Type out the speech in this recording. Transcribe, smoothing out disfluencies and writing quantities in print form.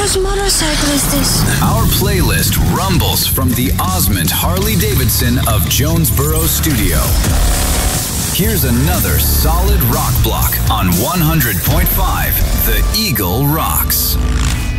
Whose motorcycle is this? Our playlist rumbles from the Osmond Harley-Davidson of Jonesboro Studio. Here's another solid rock block on 100.5 The Eagle Rocks.